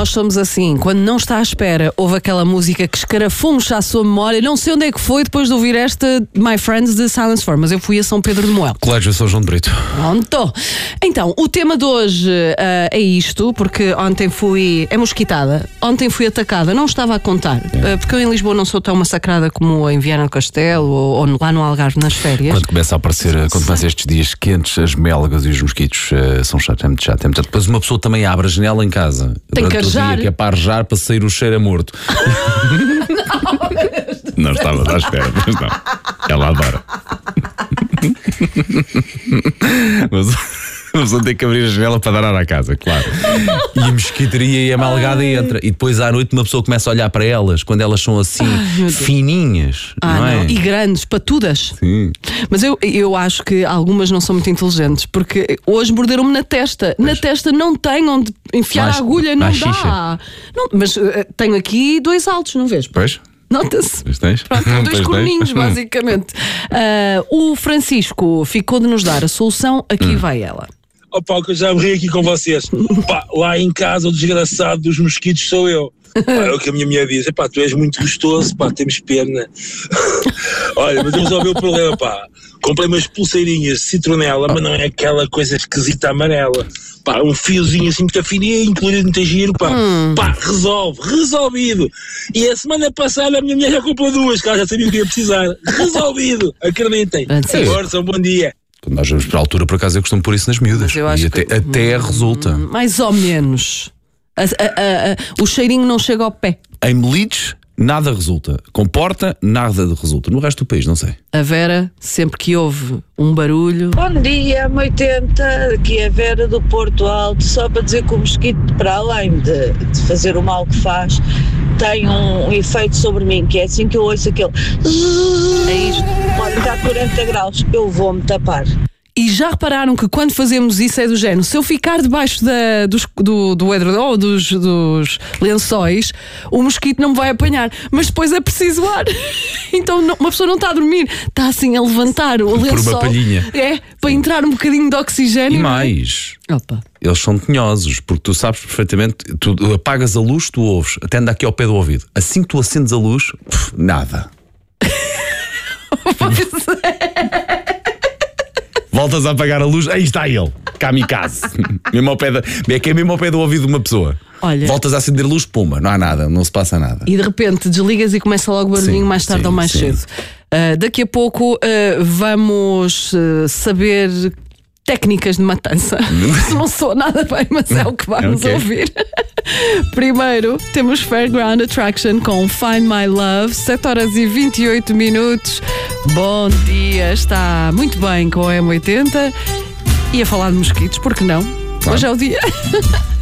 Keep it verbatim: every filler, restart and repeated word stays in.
nós somos assim. Quando não está à espera, houve aquela música que escarafuncha a sua memória. Não sei onde é que foi depois de ouvir esta My Friends de Silence four, mas eu fui a São Pedro de Moel. Colégio São João de Brito. Pronto. Então, o tema de hoje uh, é isto, porque ontem fui... É mosquitada. Ontem fui atacada. Não estava a contar. Uh, porque eu em Lisboa não sou tão massacrada como em Viana do Castelo ou, ou lá no Algarve nas férias. Quando começa a aparecer, quando começam estes dias quentes, as melgas e os mosquitos uh, são chatos, é muito chato, é muito chato. Depois uma pessoa também abre a janela em casa. Tem que arejar. arejar. Que é para arejar, para sair o cheiro a morto. Não, não estava à espera, mas não. Ela adora. Mas a pessoa tem que abrir a janela para dar ar à casa, claro. E a mosquitaria e a malgada entra. E depois à noite uma pessoa começa a olhar para elas, quando elas são assim, ai, fininhas, ah, não é? Não. E grandes, patudas. Sim. Mas eu, eu acho que algumas não são muito inteligentes, porque hoje morderam-me na testa. Pois. Na testa não tem onde enfiar mais, a agulha, não dá. Não, mas uh, tenho aqui dois altos, não vês? Pois. Nota-se. Pronto, dois corninhos, basicamente. Uh, o Francisco ficou de nos dar a solução. Aqui hum. vai ela. Opa, que eu já morri aqui com vocês. Pá, lá em casa o desgraçado dos mosquitos sou eu. Pá, é o que a minha mulher diz. Pá, tu és muito gostoso, pá, temos pena. Olha, mas eu resolvi o problema, pá. Comprei umas pulseirinhas de citronela, mas não é aquela coisa esquisita amarela. Pá, um fiozinho assim muito fininho, incluído muito giro, pá. Hum. Pá, resolve, resolvido. E a semana passada a minha mulher já comprou duas, que ela já sabia o que ia precisar. Resolvido, acreditem. Força, um bom dia. Quando nós vamos para a altura, por acaso, eu costumo pôr isso nas miúdas. Eu acho e até, que, até hum, resulta. Mais ou menos. A, a, a, a, o cheirinho não chega ao pé. Em Melides, nada resulta. Com Porta, nada resulta. No resto do país, não sei. A Vera, sempre que houve um barulho... Bom dia, M oitenta. Aqui é a Vera do Porto Alto. Só para dizer que o mosquito, para além de, de fazer o mal que faz, tem um, um efeito sobre mim, que é assim que eu ouço aquele... É isto. Pode estar quarenta graus, eu vou-me tapar. E já repararam que quando fazemos isso é do género, se eu ficar debaixo da, dos, do, do edredom ou dos, dos lençóis, o mosquito não me vai apanhar, mas depois é preciso ar. Então não, uma pessoa não está a dormir, está assim a levantar o lençol. Por uma palhinha. É, para entrar um bocadinho de oxigênio. E mais, opa. Eles são tinhosos, porque tu sabes perfeitamente, tu apagas a luz, tu ouves, até anda aqui ao pé do ouvido. Assim que tu acendes a luz, pff, nada. Pois é. Voltas a apagar a luz, aí está ele, kamikaze. Mesmo ao pé da, é que é mesmo ao pé do ouvido de uma pessoa. Olha, voltas a acender luz, puma, não há nada, não se passa nada. E de repente desligas e começa logo o barulhinho, sim, mais tarde sim, ou mais sim. cedo. Uh, daqui a pouco uh, vamos uh, saber técnicas de matança. Não sou nada bem, mas é o que vamos okay. ouvir. Primeiro temos Fairground Attraction com Find My Love, sete horas e vinte e oito minutos. Bom dia, está muito bem com a M oitenta e a falar de mosquitos, porque não? Claro. Hoje é o dia.